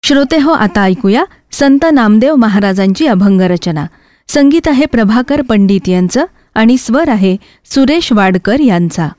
श्रोते हो, आता ऐकूया संत नामदेव महाराजांची अभंग रचना. संगीत आहे प्रभाकर पंडित यांचं आणि स्वर आहे सुरेश वाडकर यांचा.